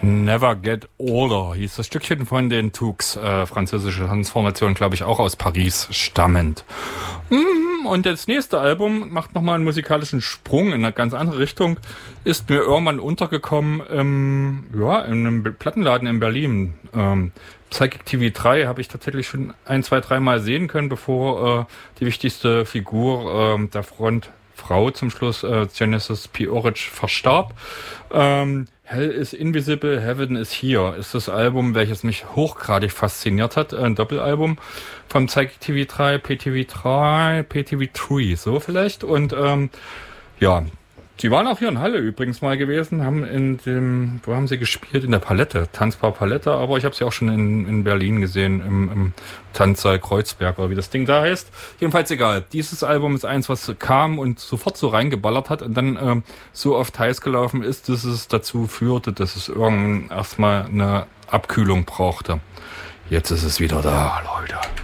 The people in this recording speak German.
Never Get Older hieß das Stückchen von den Tooks, französische Transformation, glaube ich, auch aus Paris stammend. Und das nächste Album macht nochmal einen musikalischen Sprung in eine ganz andere Richtung, ist mir irgendwann untergekommen in einem Plattenladen in Berlin. Psychic TV 3 habe ich tatsächlich schon 1, 2, 3 Mal sehen können, bevor die wichtigste Figur der Frontfrau zum Schluss, Genesis P. Orridge, verstarb. Hell is Invisible, Heaven is Here ist das Album, welches mich hochgradig fasziniert hat. Ein Doppelalbum vom Psychic TV 3, PTV 3, so vielleicht. Und die waren auch hier in Halle übrigens mal gewesen, wo haben sie gespielt? In der Palette, Tanzbar Palette, aber ich habe sie auch schon in Berlin gesehen, im Tanzsaal Kreuzberg, oder wie das Ding da heißt. Jedenfalls egal. Dieses Album ist eins, was kam und sofort so reingeballert hat und dann so oft heiß gelaufen ist, dass es dazu führte, dass es irgendwann erstmal eine Abkühlung brauchte. Jetzt ist es wieder da, Leute.